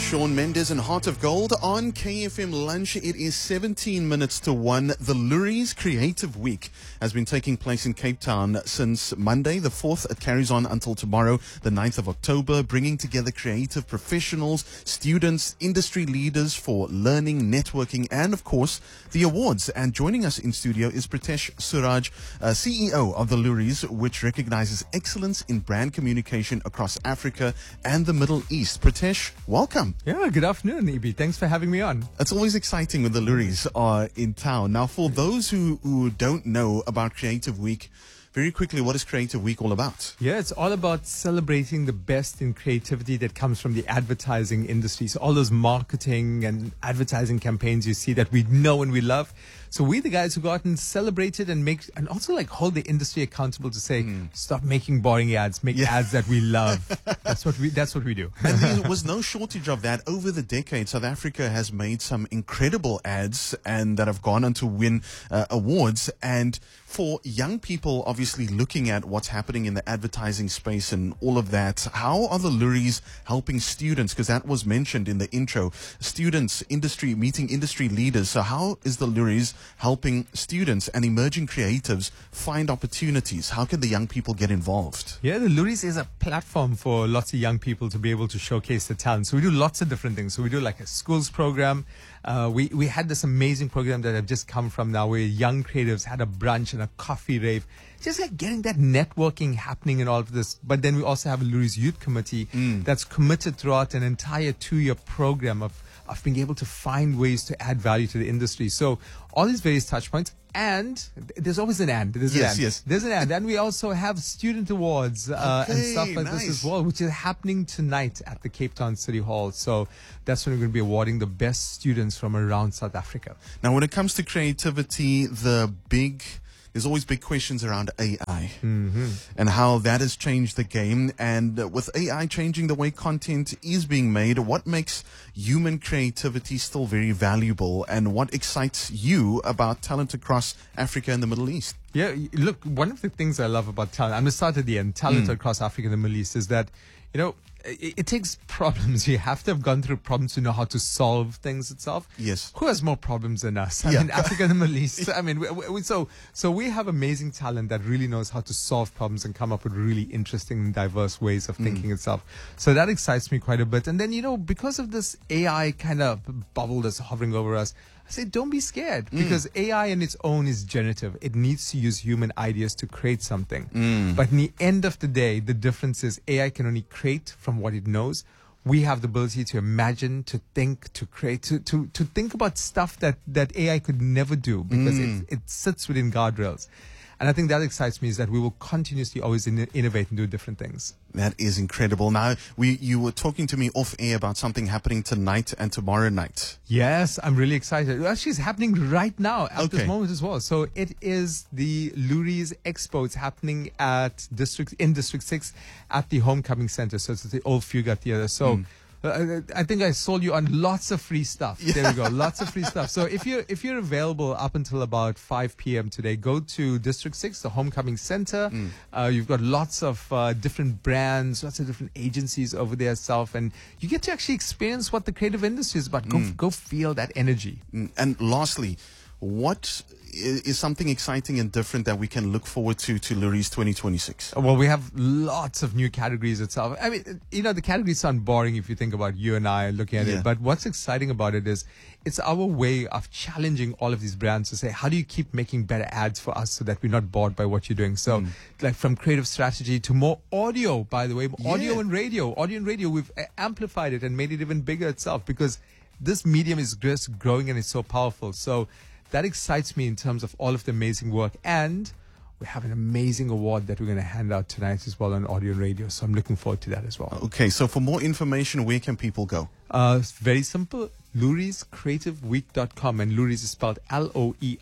Shawn Mendes and Heart of Gold on KFM Lunch. It is 17 minutes to 1. The Loeries Creative Week has been taking place in Cape Town since Monday, the 4th. It carries on until tomorrow, the 9th of October, bringing together creative professionals, students, industry leaders for learning, networking, and, of course, the awards. And joining us in studio is Pritesh Suraj, CEO of the Loeries, which recognizes excellence in brand communication across Africa and the Middle East. Pritesh, welcome. Yeah, good afternoon, EB. Thanks for having me on. It's always exciting when the Loeries are in town. Now, for those who don't know about Creative Week, very quickly, what is Creative Week all about? Yeah, it's all about celebrating the best in creativity that comes from the advertising industry. So all those marketing and advertising campaigns you see that we know and we love. So we're the guys who go out and celebrate it and also hold the industry accountable to say, stop making boring ads, make ads that we love. That's what we do. And there was no shortage of that. Over the decades, South Africa has made some incredible ads and that have gone on to win awards. And for young people, obviously looking at what's happening in the advertising space and all of that, how are the Loeries helping students? Because that was mentioned in the intro. Students, meeting industry leaders. So how is the Loeries helping students and emerging creatives find opportunities? How can the young people get involved? Yeah, the Loeries is a platform for lots of young people to be able to showcase their talent. So we do lots of different things. So we do like a schools program. We had this amazing program that I've just come from now where young creatives had a brunch and a coffee rave. Just like getting that networking happening and all of this. But then we also have a Loeries Youth Committee that's committed throughout an entire 2-year program of being able to find ways to add value to the industry. So all these various touch points. And there's always an and. There's an and. And we also have student awards and stuff like this as well, which is happening tonight at the Cape Town City Hall. So that's when we're going to be awarding the best students from around South Africa. Now, when it comes to creativity, there's always big questions around AI and how that has changed the game. And with AI changing the way content is being made, what makes human creativity still very valuable, and what excites you about talent across Africa and the Middle East? Yeah, look, one of the things I love about talent, I'm going to start at the end, talent across Africa and the Middle East, is that, it takes problems. You have to have gone through problems to know how to solve things itself. Yes. Who has more problems than us? I mean, Africa and the Middle East. I mean, so we have amazing talent that really knows how to solve problems and come up with really interesting and diverse ways of thinking itself. So that excites me quite a bit. And then, because of this AI kind of bubble that's hovering over us, I say, don't be scared, because AI on its own is generative. It needs to use human ideas to create something. But in the end of the day, the difference is AI can only create from what it knows. We have the ability to imagine, to think, to create, to think about stuff that AI could never do, because it sits within guardrails. And I think that excites me, is that we will continuously always innovate and do different things. That is incredible. Now, you were talking to me off air about something happening tonight and tomorrow night. Yes, I'm really excited. Actually, it's happening right now at this moment as well. So it is the Loeries Expo. It's happening in District 6 at the Homecoming Center. So it's the old Fugard Theater. So I think I sold you on lots of free stuff. Yeah. There we go. Lots of free stuff. So if you're available up until about 5 p.m. today, go to District 6, the Homecoming Center. You've got lots of different brands, lots of different agencies over there itself, and you get to actually experience what the creative industry is about. Go feel that energy. And lastly, what is something exciting and different that we can look forward to Loeries 2026? Well, we have lots of new categories itself. I mean, the categories sound boring if you think about you and I looking at it. But what's exciting about it is it's our way of challenging all of these brands to say, how do you keep making better ads for us so that we're not bored by what you're doing? So like from creative strategy to more audio, by the way, audio and radio, we've amplified it and made it even bigger itself, because this medium is just growing and it's so powerful. So that excites me in terms of all of the amazing work. And we have an amazing award that we're going to hand out tonight as well on audio and radio. So I'm looking forward to that as well. Okay, so for more information, where can people go? It's very simple. LoeriesCreativeWeek.com. And Loeries is spelled Loeries.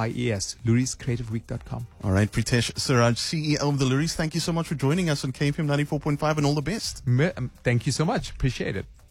LoeriesCreativeWeek.com. All right, Pritesh Suraj, CEO of the Loeries, thank you so much for joining us on KFM 94.5, and all the best. Thank you so much. Appreciate it.